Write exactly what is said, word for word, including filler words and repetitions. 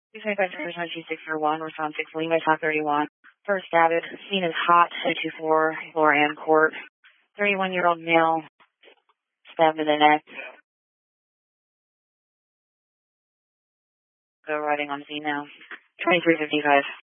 two twenty-five, two six four one, response six, Lima, top thirty-one. First Abbott, scene is hot, two two four, Lower Ann Court. thirty-one-year-old male, stabbed in the neck. Go riding on scene now. twenty-three fifty-five.